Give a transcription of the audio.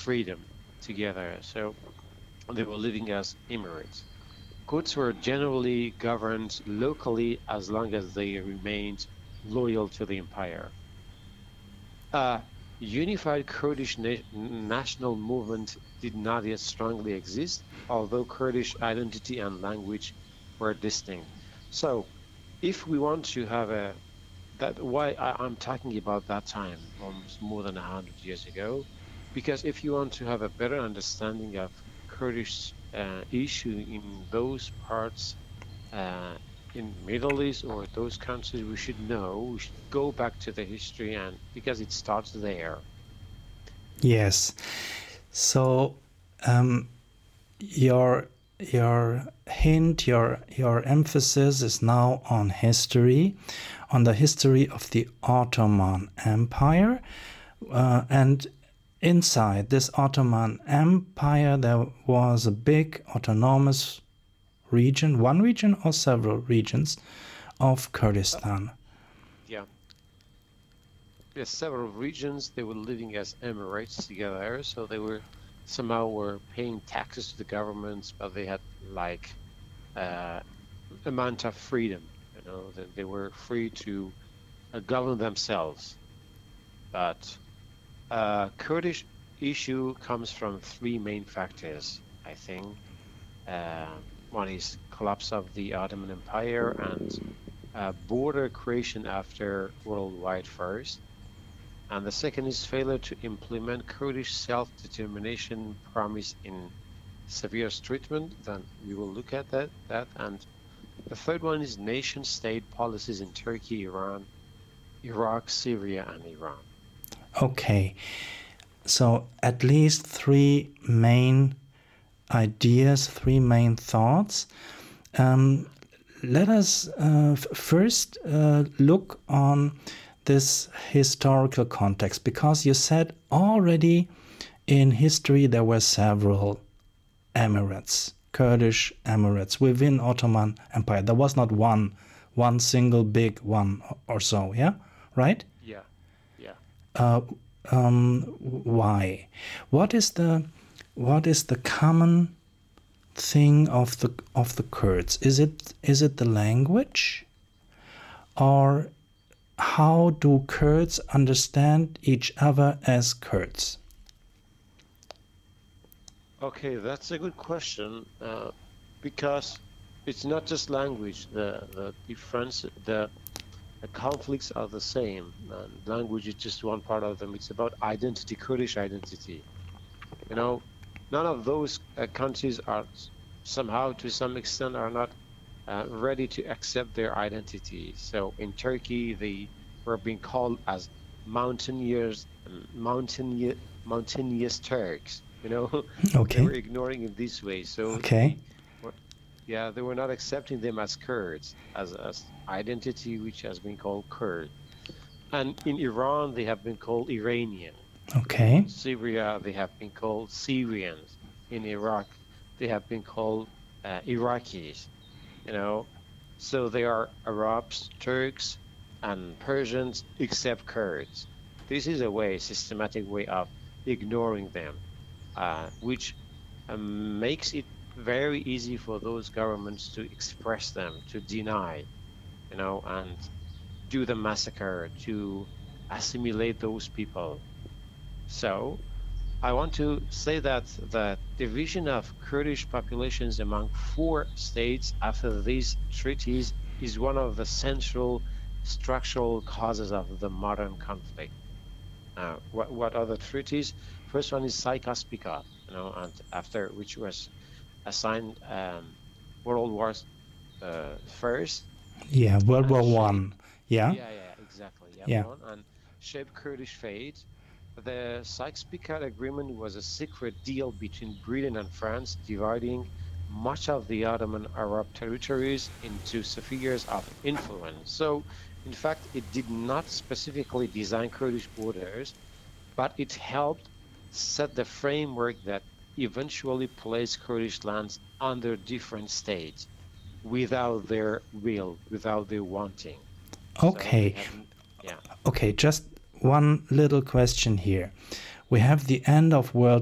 freedom together. So they were living as emirates. Kurds were generally governed locally as long as they remained loyal to the empire. A unified Kurdish national movement did not yet strongly exist, although Kurdish identity and language were distinct. So, if we want to have I'm talking about that time, almost more than 100 years ago, because if you want to have a better understanding of Kurdish issue in those parts uh, in Middle East or those countries, we should go back to the history, and because it starts there. Yes. So your hint, your emphasis is now on history, on the history of the Ottoman Empire, and inside this Ottoman Empire there was a big autonomous region, one region or several regions of Kurdistan. Yeah. There's several regions. They were living as emirates together, so they were paying taxes to the governments, but they had like amount of freedom. That they were free to govern themselves. But Kurdish issue comes from three main factors, I think. One is collapse of the Ottoman Empire and border creation after World War I. And the second is failure to implement Kurdish self-determination promise in severe treatment. Then we will look at that. And the third one is nation-state policies in Turkey, Iran, Iraq, Syria, and Iran. Okay, so at least three main ideas, three main thoughts. Let us first look on this historical context, because you said already in history there were several emirates, Kurdish emirates within Ottoman Empire. There was not one single big one or so, yeah? Right? Yeah. Why? What is the common thing of the Kurds? Is it the language, or how do Kurds understand each other as Kurds? Okay, that's a good question, because it's not just language. The difference, the conflicts are the same. Language is just one part of them. It's about identity, Kurdish identity. None of those countries are somehow, to some extent, are not ready to accept their identity. So in Turkey, they were being called as mountaineers, mountainous Turks. Okay. They were ignoring it this way. So okay. They were not accepting them as Kurds, as identity, which has been called Kurd. And in Iran, they have been called Iranian. Okay. In Syria, they have been called Syrians. In Iraq, they have been called Iraqis. So they are Arabs, Turks, and Persians, except Kurds. This is a systematic way of ignoring them, which makes it very easy for those governments to express them, to deny, and do the massacre, to assimilate those people. So I want to say that the division of Kurdish populations among 4 states after these treaties is one of the central structural causes of the modern conflict. What are the treaties? First one is Sykes-Picot, and after which was assigned World War First. Yeah, World War One. Yeah. Yeah, exactly. Yeah. And shaped Kurdish fate. The Sykes-Picot Agreement was a secret deal between Britain and France, dividing much of the Ottoman Arab territories into spheres of influence. So, in fact, it did not specifically design Kurdish borders, but it helped set the framework that eventually placed Kurdish lands under different states without their will, without their wanting. Okay. So Okay, just one little question here. We have the end of World